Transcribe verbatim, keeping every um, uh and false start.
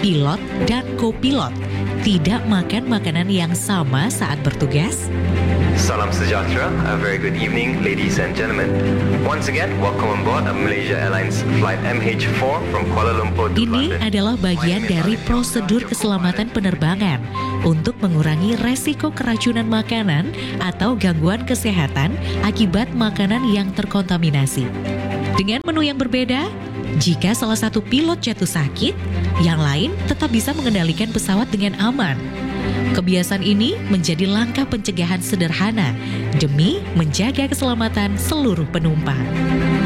pilot dan kopilot tidak makan makanan yang sama saat bertugas? Salam sejahtera, a very good evening, ladies and gentlemen. Once again, welcome on board a Malaysia Airlines flight M H four from Kuala Lumpur to Ini London. adalah bagian dari prosedur keselamatan penerbangan untuk mengurangi resiko keracunan makanan atau gangguan kesehatan akibat makanan yang terkontaminasi. Dengan menu yang berbeda, jika salah satu pilot jatuh sakit, yang lain tetap bisa mengendalikan pesawat dengan aman. Kebiasaan ini menjadi langkah pencegahan sederhana demi menjaga keselamatan seluruh penumpang.